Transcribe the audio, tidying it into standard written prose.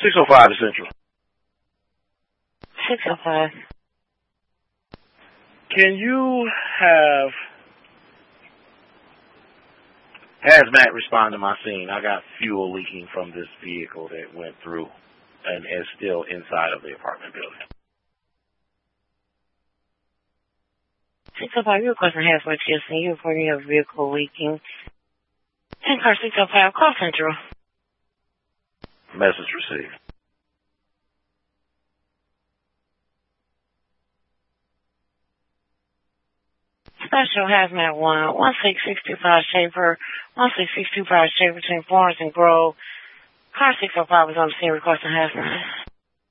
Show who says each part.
Speaker 1: 605 to Central.
Speaker 2: 605.
Speaker 1: Can you have Hazmat respond to my scene? I got fuel leaking from this vehicle that went through and is still inside of the apartment building.
Speaker 2: 605, you're requesting Hazmat to your scene. You're reporting your vehicle leaking. And car 605, call Central.
Speaker 1: Message received.
Speaker 2: Special Hazmat 1, 16625 Schaefer, 16625 Schaefer between Florence and Grove. Car 605 is on the scene requesting Hazmat.